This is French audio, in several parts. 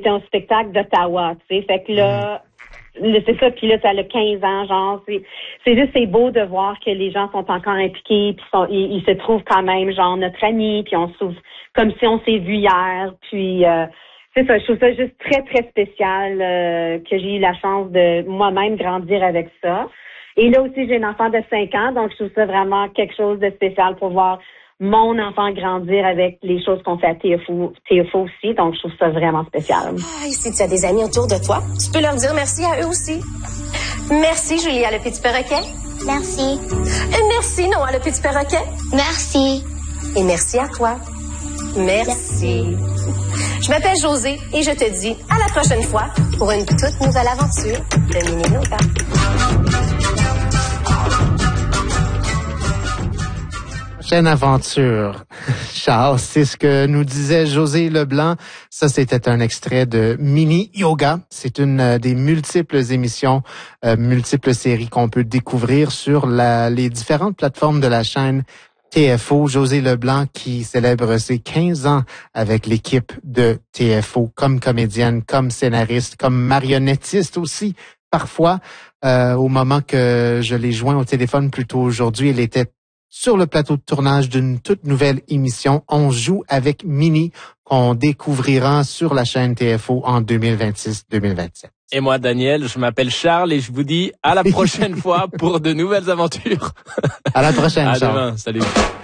était un spectacle d'Ottawa, tu sais. Fait que là, c'est ça, puis là, ça a 15 ans, genre, c'est beau de voir que les gens sont encore impliqués, puis ils se trouvent quand même, genre, notre ami, puis on se trouve comme si on s'est vu hier, puis c'est ça, je trouve ça juste très, très spécial que j'ai eu la chance de moi-même grandir avec ça. Et là aussi, j'ai un enfant de 5 ans, donc je trouve ça vraiment quelque chose de spécial pour voir mon enfant grandir avec les choses qu'on fait à TFO aussi, donc je trouve ça vraiment spécial. Ah, et si tu as des amis autour de toi, tu peux leur dire merci à eux aussi. Merci, Julia, le petit perroquet. Merci. Merci, Noah, le petit perroquet. Merci. Et merci à toi. Merci. Je m'appelle Josée et je te dis à la prochaine fois pour une toute nouvelle aventure de Mini Yoga. Prochaine aventure. Charles, c'est ce que nous disait Josée Leblanc. Ça, c'était un extrait de Mini Yoga. C'est une des multiples émissions, multiples séries qu'on peut découvrir sur les différentes plateformes de la chaîne TFO. Josée Leblanc qui célèbre ses 15 ans avec l'équipe de TFO comme comédienne, comme scénariste, comme marionnettiste aussi. Parfois, au moment que je l'ai joint au téléphone plus tôt aujourd'hui, elle était sur le plateau de tournage d'une toute nouvelle émission. On joue avec Mini, qu'on découvrira sur la chaîne TFO en 2026-2027. Et moi, Daniel, je m'appelle Charles et je vous dis à la prochaine fois pour de nouvelles aventures. À la prochaine, à Charles. Demain. Salut.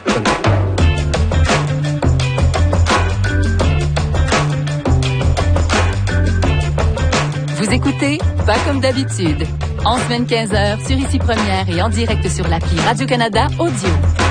Vous écoutez Pas comme d'habitude. En semaine 15h sur Ici Première et en direct sur l'appli Radio-Canada Audio.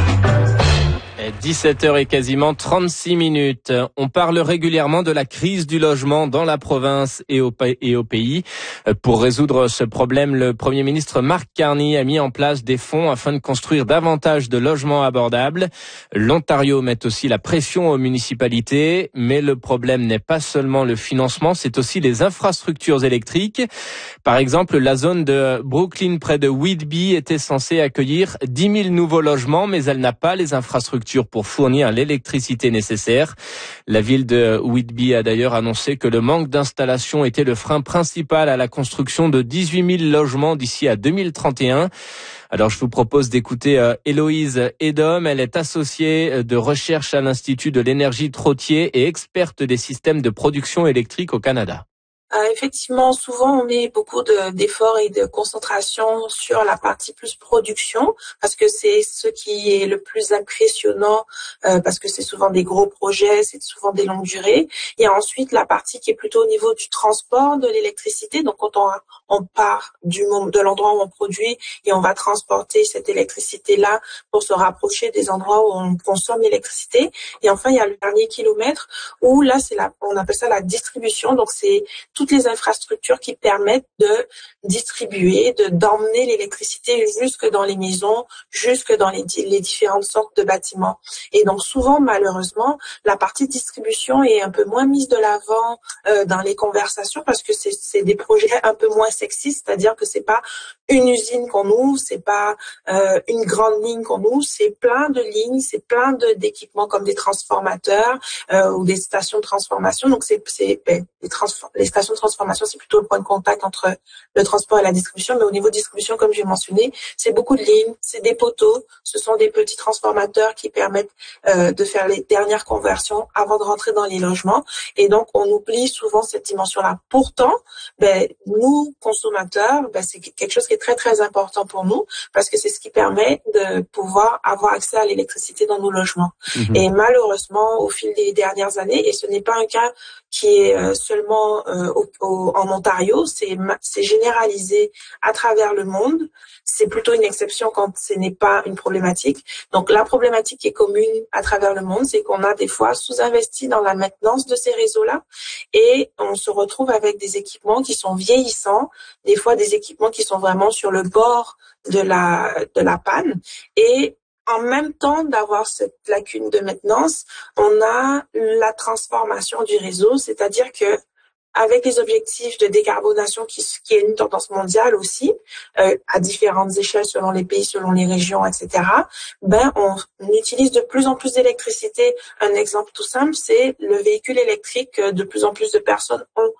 17h et quasiment 36 minutes. On parle régulièrement de la crise du logement dans la province et au pays. Pour résoudre ce problème, le Premier ministre Mark Carney a mis en place des fonds afin de construire davantage de logements abordables. L'Ontario met aussi la pression aux municipalités, mais le problème n'est pas seulement le financement, c'est aussi les infrastructures électriques. Par exemple, la zone de Brooklyn près de Whitby était censée accueillir 10 000 nouveaux logements, mais elle n'a pas les infrastructures pour fournir l'électricité nécessaire. La ville de Whitby a d'ailleurs annoncé que le manque d'installation était le frein principal à la construction de 18 000 logements d'ici à 2031. Alors je vous propose d'écouter Héloïse Edom. Elle est associée de recherche à l'Institut de l'énergie Trottier et experte des systèmes de production électrique au Canada. Effectivement, souvent on met beaucoup d'efforts et de concentration sur la partie plus production parce que c'est ce qui est le plus impressionnant parce que c'est souvent des gros projets, c'est souvent des longues durées. Et ensuite la partie qui est plutôt au niveau du transport de l'électricité. Donc quand on part de l'endroit où on produit et on va transporter cette électricité-là pour se rapprocher des endroits où on consomme l'électricité. Et enfin il y a le dernier kilomètre où là on appelle ça la distribution. Donc c'est toutes les infrastructures qui permettent de distribuer, d'emmener l'électricité jusque dans les maisons, jusque dans les différentes sortes de bâtiments. Et donc souvent, malheureusement, la partie distribution est un peu moins mise de l'avant dans les conversations parce que c'est des projets un peu moins sexistes, c'est-à-dire que c'est pas une usine qu'on ouvre, c'est pas une grande ligne qu'on ouvre, c'est plein de lignes, c'est plein d'équipements comme des transformateurs ou des stations de transformation. Donc les stations de transformation, c'est plutôt le point de contact entre le transport et la distribution. Mais au niveau de distribution, comme j'ai mentionné, c'est beaucoup de lignes, c'est des poteaux, ce sont des petits transformateurs qui permettent de faire les dernières conversions avant de rentrer dans les logements. Et donc, on oublie souvent cette dimension-là. Pourtant, nous, consommateurs, c'est quelque chose qui est très, très important pour nous parce que c'est ce qui permet de pouvoir avoir accès à l'électricité dans nos logements. Mmh. Et malheureusement, au fil des dernières années, et ce n'est pas un cas qui est seulement en Ontario, c'est généralisé à travers le monde. C'est plutôt une exception quand ce n'est pas une problématique. Donc la problématique qui est commune à travers le monde, c'est qu'on a des fois sous-investi dans la maintenance de ces réseaux-là et on se retrouve avec des équipements qui sont vieillissants, des fois des équipements qui sont vraiment sur le bord de la panne et en même temps d'avoir cette lacune de maintenance, on a la transformation du réseau, c'est-à-dire que avec les objectifs de décarbonation qui est une tendance mondiale aussi, à différentes échelles selon les pays, selon les régions, etc., on utilise de plus en plus d'électricité. Un exemple tout simple, c'est le véhicule électrique. De plus en plus de personnes ont